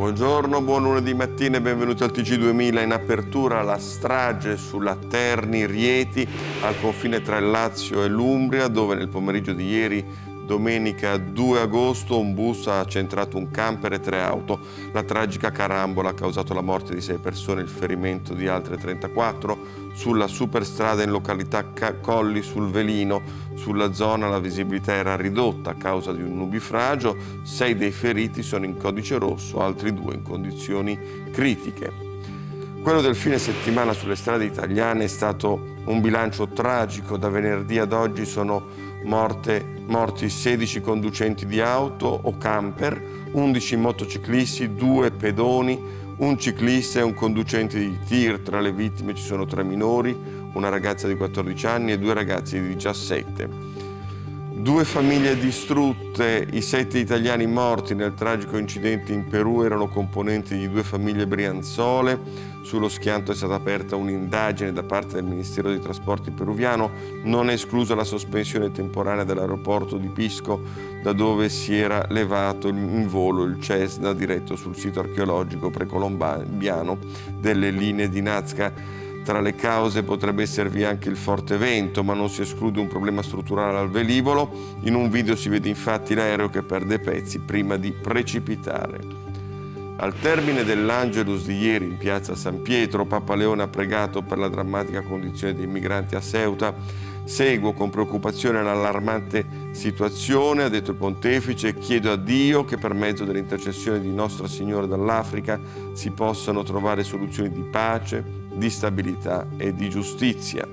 Buongiorno, buon lunedì mattina e benvenuti al TG2000. In apertura la strage sulla Terni-Rieti al confine tra il Lazio e l'Umbria, dove nel pomeriggio di ieri, domenica 2 agosto, un bus ha centrato un camper e 3 auto. La tragica carambola ha causato la morte di 6 persone e il ferimento di altre 34 sulla superstrada in località Colli sul Velino. Sulla zona la visibilità era ridotta a causa di un nubifragio. 6 dei feriti sono in codice rosso, altri 2 in condizioni critiche. Quello del fine settimana sulle strade italiane è stato un bilancio tragico. Da venerdì ad oggi sono morti 16 conducenti di auto o camper, 11 motociclisti, 2 pedoni, un ciclista e un conducente di tir. Tra le vittime ci sono 3 minori, una ragazza di 14 anni e 2 ragazzi di 17. 2 famiglie distrutte, i 7 italiani morti nel tragico incidente in Perù erano componenti di 2 famiglie brianzole. Sullo schianto è stata aperta un'indagine da parte del Ministero dei Trasporti peruviano. Non è esclusa la sospensione temporanea dell'aeroporto di Pisco, da dove si era levato in volo il Cessna diretto sul sito archeologico precolombiano delle linee di Nazca. Tra le cause potrebbe esservi anche il forte vento, ma non si esclude un problema strutturale al velivolo. In un video si vede infatti l'aereo che perde pezzi prima di precipitare. Al termine dell'Angelus di ieri in piazza San Pietro, Papa Leone ha pregato per la drammatica condizione dei migranti a Ceuta. Seguo con preoccupazione l'allarmante situazione, ha detto il pontefice, e chiedo a Dio che per mezzo dell'intercessione di Nostra Signora dall'Africa si possano trovare soluzioni di pace, di stabilità e di giustizia.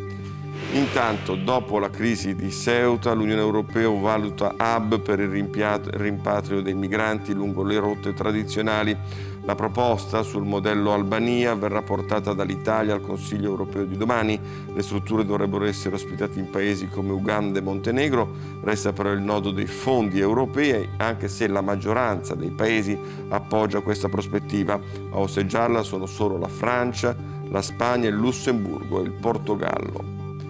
Intanto, dopo la crisi di Ceuta, l'Unione Europea valuta hub per il rimpatrio dei migranti lungo le rotte tradizionali. La proposta sul modello Albania verrà portata dall'Italia al Consiglio Europeo di domani. Le strutture dovrebbero essere ospitate in paesi come Uganda e Montenegro. Resta però il nodo dei fondi europei, anche se la maggioranza dei paesi appoggia questa prospettiva. A osteggiarla sono solo la Francia, la Spagna, il Lussemburgo e il Portogallo.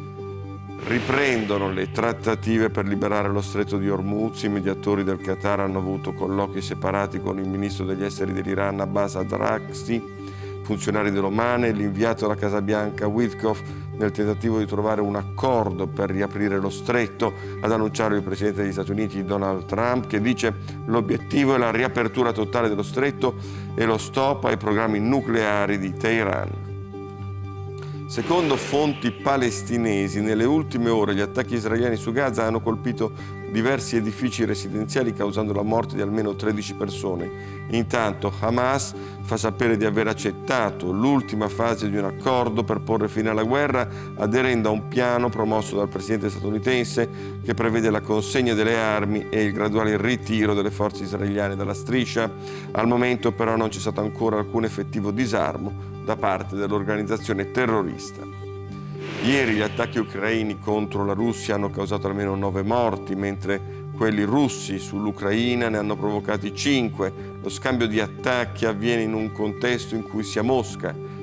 Riprendono le trattative per liberare lo stretto di Hormuz. I mediatori del Qatar hanno avuto colloqui separati con il ministro degli esteri dell'Iran Abbas Araghchi, funzionari dell'Oman e l'inviato alla Casa Bianca Witkoff nel tentativo di trovare un accordo per riaprire lo stretto, ad annunciare il presidente degli Stati Uniti Donald Trump, che dice l'obiettivo è la riapertura totale dello stretto e lo stop ai programmi nucleari di Teheran. Secondo fonti palestinesi, nelle ultime ore gli attacchi israeliani su Gaza hanno colpito diversi edifici residenziali causando la morte di almeno 13 persone. Intanto Hamas fa sapere di aver accettato l'ultima fase di un accordo per porre fine alla guerra, aderendo a un piano promosso dal presidente statunitense che prevede la consegna delle armi e il graduale ritiro delle forze israeliane dalla striscia. Al momento però non c'è stato ancora alcun effettivo disarmo da parte dell'organizzazione terrorista. Ieri gli attacchi ucraini contro la Russia hanno causato almeno 9 morti, mentre quelli russi sull'Ucraina ne hanno provocati 5. Lo scambio di attacchi avviene in un contesto in cui sia Mosca